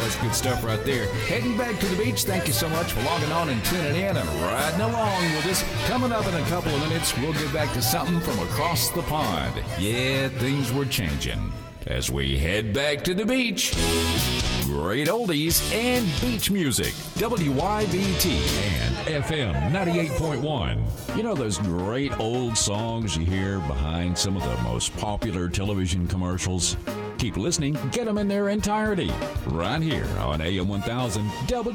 that's good stuff right there. Heading back to the beach, thank you so much for logging on and tuning in and riding along with us. Coming up in a couple of minutes, we'll get back to something from across the pond. Yeah, things were changing as we head back to the beach. Great oldies and beach music. WYBT and FM 98.1. You know those great old songs you hear behind some of the most popular television commercials? Keep listening, get them in their entirety. Right here on AM 1000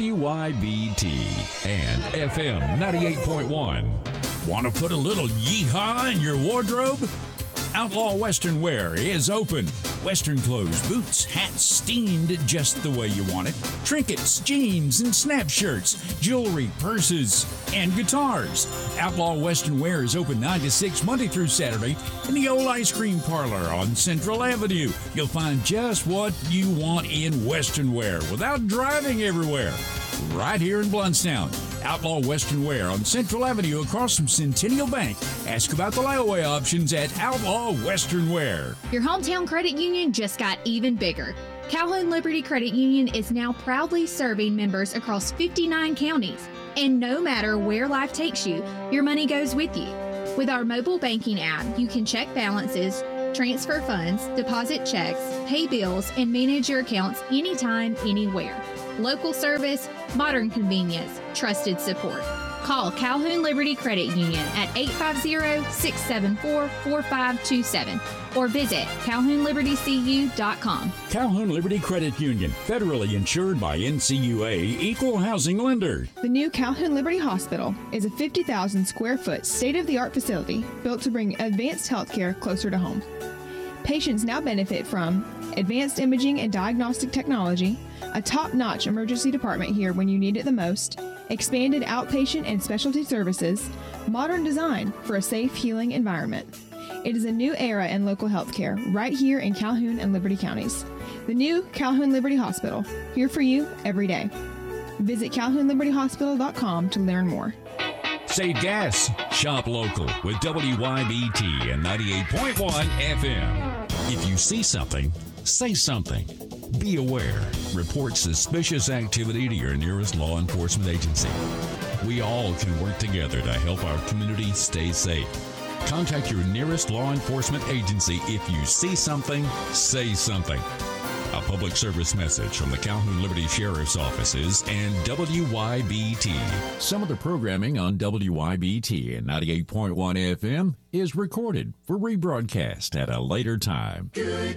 WYBT and FM 98.1. Want to put a little yeehaw in your wardrobe? Outlaw Western Wear is open. Western clothes, boots, hats steamed just the way you want it. Trinkets, jeans, and snap shirts, jewelry, purses, and guitars. Outlaw Western Wear is open 9 to 6 Monday through Saturday in the old ice cream parlor on Central Avenue. You'll find just what you want in Western Wear without driving everywhere. Right here in Blountstown. Outlaw Western Wear on Central Avenue across from Centennial Bank. Ask about the layaway options at Outlaw Western Wear. Your hometown credit union just got even bigger. Calhoun Liberty Credit Union is now proudly serving members across 59 counties. And no matter where life takes you, your money goes with you. With our mobile banking app, you can check balances, transfer funds, deposit checks, pay bills, and manage your accounts anytime, anywhere. Local service, modern convenience, trusted support. Call Calhoun Liberty Credit Union at 850-674-4527 or visit CalhounLibertyCU.com. Calhoun Liberty Credit Union, federally insured by NCUA, equal housing lender. The new Calhoun Liberty Hospital is a 50,000 square foot state-of-the-art facility built to bring advanced healthcare closer to home. Patients now benefit from advanced imaging and diagnostic technology, a top-notch emergency department here when you need it the most, expanded outpatient and specialty services, modern design for a safe, healing environment. It is a new era in local healthcare right here in Calhoun and Liberty counties. The new Calhoun Liberty Hospital, here for you every day. Visit CalhounLibertyHospital.com to learn more. Save gas. Shop local with WYBT and 98.1 FM. If you see something, say something. Be aware. Report suspicious activity to your nearest law enforcement agency. We all can work together to help our community stay safe. Contact your nearest law enforcement agency if you see something, say something. A public service message from the Calhoun Liberty Sheriff's Offices and WYBT. Some of the programming on WYBT and 98.1 FM is recorded for rebroadcast at a later time. Good